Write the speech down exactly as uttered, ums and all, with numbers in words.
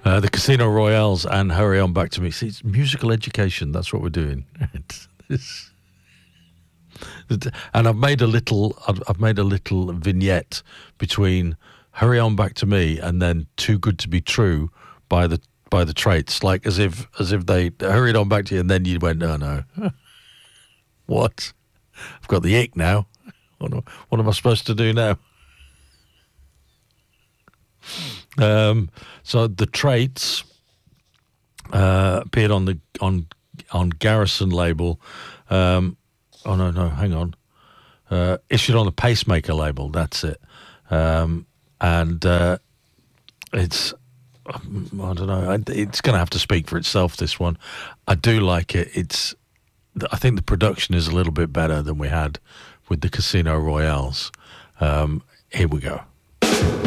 Uh, the Casino Royales and Hurry On Back to Me. See, it's musical education. That's what we're doing. It's, it's, and I've made a little. I've, I've made a little vignette between Hurry On Back to Me and then Too Good to Be True by the by the Traits, like as if as if they hurried on back to you, and then you went, "Oh no, what? I've got the ick now. What, what am I supposed to do now?" Um, so the Traits uh, appeared on the on on Garrison label. Um, oh no, no, hang on. Uh, issued on the Pacemaker label. That's it. Um, and uh, it's I don't know. It's going to have to speak for itself. This one, I do like it. It's I think the production is a little bit better than we had with the Casino Royales. Um, here we go.